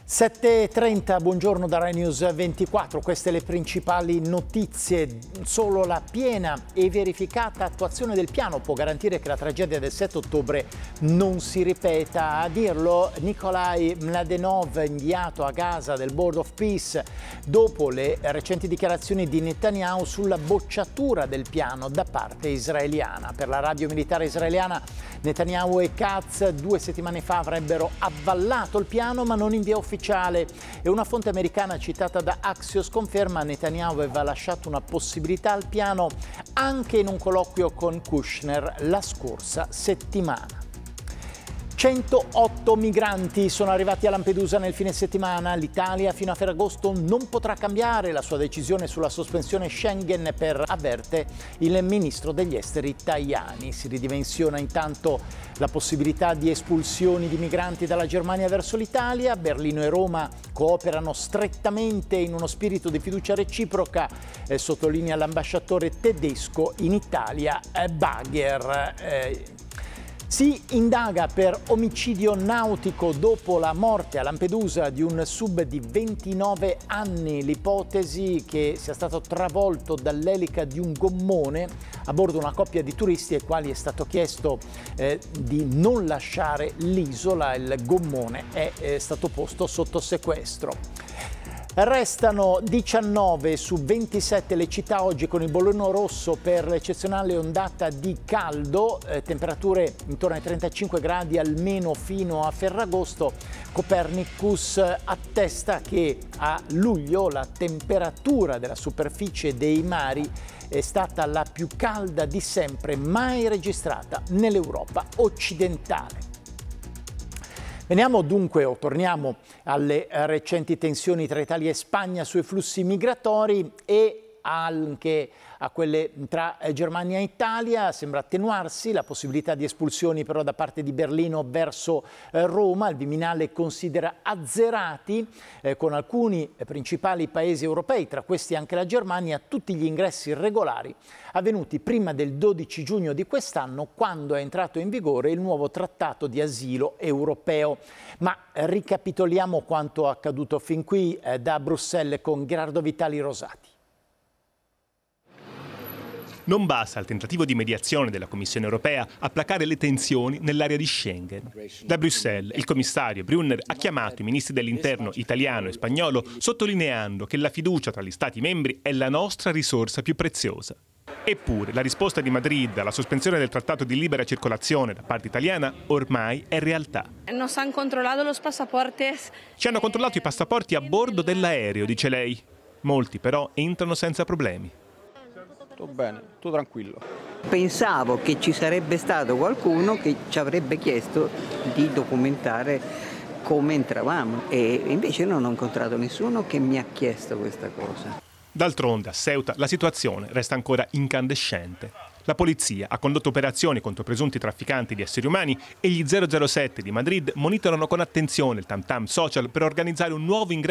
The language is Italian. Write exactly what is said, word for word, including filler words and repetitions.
sette e trenta, buongiorno da Rai News ventiquattro, queste le principali notizie. Solo la piena e verificata attuazione del piano può garantire che la tragedia del sette ottobre non si ripeta. A dirlo Nikolai Mladenov, inviato a Gaza del Board of Peace, dopo le recenti dichiarazioni di Netanyahu sulla bocciatura del piano da parte israeliana. Per la radio militare israeliana, Netanyahu e Katz due settimane fa avrebbero avvallato il piano, ma non in via ufficiale. E una fonte americana citata da Axios conferma che Netanyahu aveva lasciato una possibilità al piano anche in un colloquio con Kushner la scorsa settimana. centootto migranti sono arrivati a Lampedusa nel fine settimana. L'Italia fino a Ferragosto non potrà cambiare la sua decisione sulla sospensione Schengen, per avverte il ministro degli esteri Tajani. Si ridimensiona intanto la possibilità di espulsioni di migranti dalla Germania verso l'Italia. Berlino e Roma cooperano strettamente in uno spirito di fiducia reciproca, eh, sottolinea l'ambasciatore tedesco in Italia, eh, Bagher. Eh, Si indaga per omicidio nautico dopo la morte a Lampedusa di un sub di ventinove anni. L'ipotesi che sia stato travolto dall'elica di un gommone a bordo una coppia di turisti ai quali è stato chiesto eh, di non lasciare l'isola. Il gommone è, è stato posto sotto sequestro. Restano diciannove su ventisette le città oggi con il bollino rosso per l'eccezionale ondata di caldo, eh, temperature intorno ai trentacinque gradi almeno fino a Ferragosto. Copernicus attesta che a luglio la temperatura della superficie dei mari è stata la più calda di sempre mai registrata nell'Europa occidentale. Veniamo dunque o torniamo alle recenti tensioni tra Italia e Spagna sui flussi migratori e anche a quelle tra Germania e Italia. Sembra attenuarsi la possibilità di espulsioni però da parte di Berlino verso Roma. Il Viminale considera azzerati eh, con alcuni principali paesi europei, tra questi anche la Germania, tutti gli ingressi regolari avvenuti prima del dodici giugno di quest'anno, quando è entrato in vigore il nuovo trattato di asilo europeo. Ma ricapitoliamo quanto accaduto fin qui eh, da Bruxelles con Gerardo Vitali Rosati. Non basta il tentativo di mediazione della Commissione europea a placare le tensioni nell'area di Schengen. Da Bruxelles, il commissario Brunner ha chiamato i ministri dell'interno italiano e spagnolo, sottolineando che la fiducia tra gli Stati membri è la nostra risorsa più preziosa. Eppure, la risposta di Madrid alla sospensione del trattato di libera circolazione da parte italiana ormai è realtà. Nos han controlato los pasaportes. Ci hanno controllato i passaporti a bordo dell'aereo, dice lei. Molti però entrano senza problemi. Tutto bene, tutto tranquillo. Pensavo che ci sarebbe stato qualcuno che ci avrebbe chiesto di documentare come entravamo e invece non ho incontrato nessuno che mi ha chiesto questa cosa. D'altronde a Ceuta la situazione resta ancora incandescente. La polizia ha condotto operazioni contro presunti trafficanti di esseri umani e gli zero zero sette di Madrid monitorano con attenzione il tam tam social per organizzare un nuovo ingresso